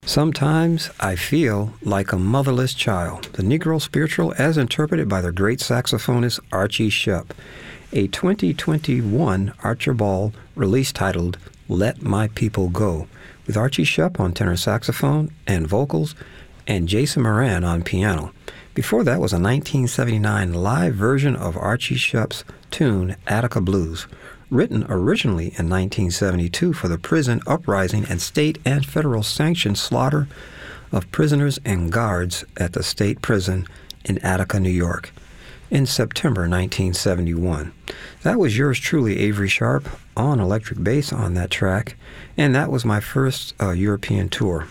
Sometimes I feel like a motherless child. The Negro Spiritual as interpreted by the great saxophonist Archie Shepp. A 2021 Archibald release titled Let My People Go, with Archie Shepp on tenor saxophone and vocals and Jason Moran on piano. Before that was a 1979 live version of Archie Shepp's tune Attica Blues, written originally in 1972 for the prison uprising and state and federal sanctioned slaughter of prisoners and guards at the state prison in Attica, New York, in September 1971. That was yours truly, Avery Sharp, on electric bass on that track, and that was my first European tour.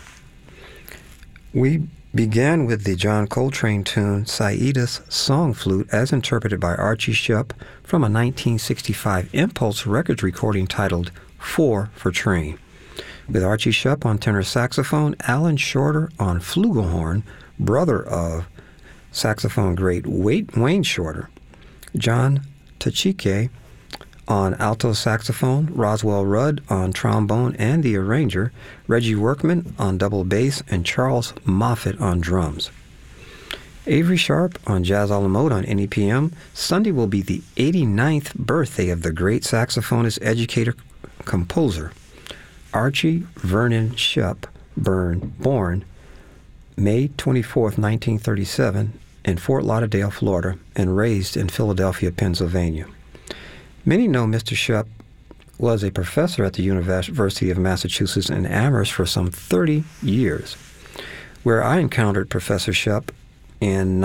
We began with the John Coltrane tune Saida's Song Flute as interpreted by Archie Shepp from a 1965 Impulse Records recording titled 4 for Train, with Archie Shepp on tenor saxophone, Alan Shorter on flugelhorn, brother of saxophone great Wayne Shorter, John Tachike on alto saxophone, Roswell Rudd on trombone and the arranger, Reggie Workman on double bass, and Charles Moffett on drums. Avery Sharp on Jazz a la Mode on NEPM. Sunday will be the 89th birthday of the great saxophonist, educator, composer, Archie Vernon Shepp, born May 24th, 1937, in Fort Lauderdale, Florida, and raised in Philadelphia, Pennsylvania. Many know Mr. Shepp was a professor at the University of Massachusetts in Amherst for some 30 years, where I encountered Professor Shepp in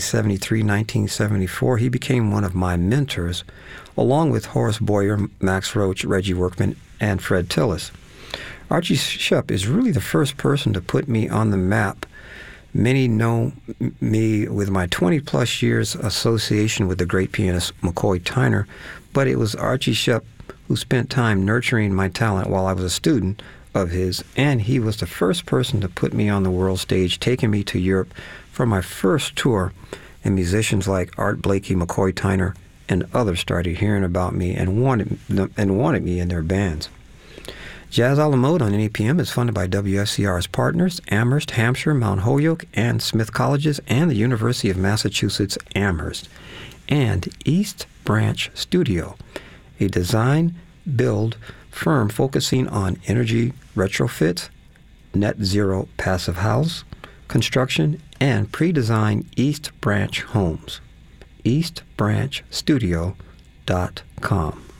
1973-1974. He became one of my mentors, along with Horace Boyer, Max Roach, Reggie Workman, and Fred Tillis. Archie Shepp is really the first person to put me on the map. Many know me with my 20-plus years association with the great pianist McCoy Tyner, but it was Archie Shepp who spent time nurturing my talent while I was a student of his, and he was the first person to put me on the world stage, taking me to Europe for my first tour, and musicians like Art Blakey, McCoy Tyner, and others started hearing about me and wanted me in their bands. Jazz a la Mode on NEPM is funded by WSCR's partners, Amherst, Hampshire, Mount Holyoke, and Smith Colleges, and the University of Massachusetts Amherst, and East Branch Studio, a design-build firm focusing on energy retrofits, net zero passive house construction, and pre-designed East Branch homes. eastbranchstudio.com.